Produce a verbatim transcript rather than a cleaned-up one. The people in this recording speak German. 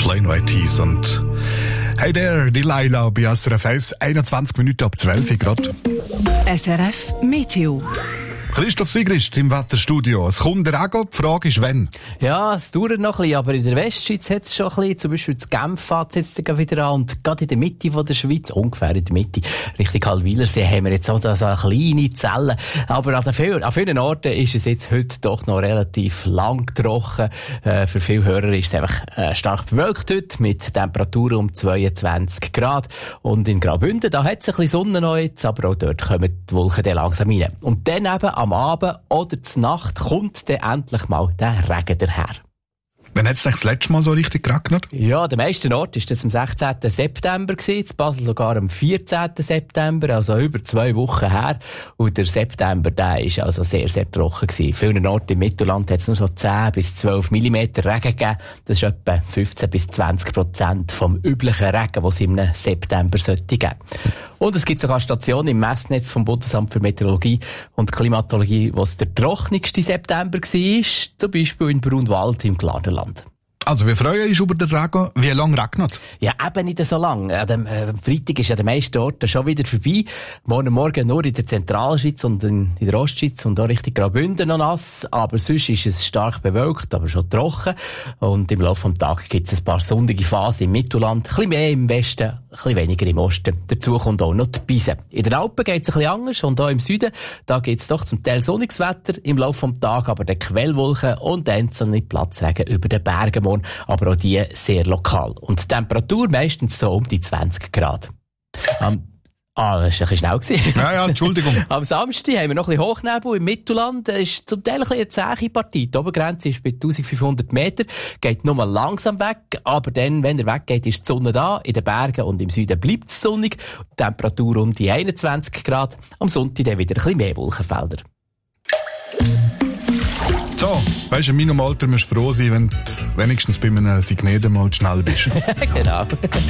Plain White Tees und Hey there, Delilah bei S R F eins, einundzwanzig Minuten ab zwölf Uhr gerade. S R F Meteo. Christoph Sigrist im Wetterstudio. Es kommt der Regen, die Frage ist, wann? Ja, es dauert noch ein bisschen, aber in der Westschweiz hat es schon ein bisschen, zum Beispiel in Genf fängt es jetzt wieder an und gerade in der Mitte von der Schweiz, ungefähr in der Mitte, Richtung Halwilersee, haben wir jetzt auch so eine kleine Zelle. Aber an, vielen, an vielen Orten ist es jetzt heute doch noch relativ lang trocken. Äh, für viele Hörer ist es einfach äh, stark bewölkt heute, mit Temperaturen um zweiundzwanzig Grad. Und in Graubünden, da hat es ein bisschen Sonne noch jetzt, aber auch dort kommen die Wolken dann langsam rein. Und dann eben am Abend oder zur Nacht kommt dann endlich mal der Regen daher. Wann hat es das letzte Mal so richtig geregnet? Ja, der meisten Ort war das am sechzehnten September gewesen, in Basel sogar am vierzehnten September, also über zwei Wochen her. Und der September, der ist also sehr, sehr trocken gewesen. In vielen Orten im Mittelland hat es nur so zehn bis zwölf Millimeter Regen gegeben. Das ist etwa fünfzehn bis zwanzig Prozent vom üblichen Regen, den es im September sollte geben. Und es gibt sogar Stationen im Messnetz vom Bundesamt für Meteorologie und Klimatologie, wo es der trockenste September war, zum Beispiel in Brunwald im Glarnerland. Also, wir freuen uns über den Regen. Wie lange regnet? Ja, eben nicht so lang. An dem äh, Freitag ist ja der meisten Orten schon wieder vorbei. Morgen Morgen nur in der Zentralschweiz und in, in der Ostschweiz und auch Richtung Graubünden noch nass. Aber sonst ist es stark bewölkt, aber schon trocken. Und im Laufe des Tages gibt es ein paar sonnige Phasen im Mittelland. Ein bisschen mehr im Westen, ein bisschen weniger im Osten. Dazu kommt auch noch die Beise. In den Alpen geht es ein bisschen anders und auch im Süden. Da gibt es doch zum Teil sonniges Wetter im Laufe des Tages, aber der Quellwolken und einzelne Platzregen über den Bergen. Aber auch die sehr lokal. Und die Temperatur meistens so um die zwanzig Grad. Um, ah, das war ein bisschen schnell gewesen. Ja, ja, Entschuldigung. Am Samstag haben wir noch ein bisschen Hochnebel im Mittelland. Das ist zum Teil ein bisschen eine zähe Partie. Die Obergrenze ist bei eintausendfünfhundert Meter. Geht nur mal langsam weg. Aber dann, wenn er weggeht, ist die Sonne da. In den Bergen und im Süden bleibt es sonnig. Die Temperatur um die einundzwanzig Grad. Am Sonntag dann wieder ein bisschen mehr Wolkenfelder. So, weisst du, in meinem Alter musst du froh sein, wenn du wenigstens bei einem Signet mal schnell bist. Genau.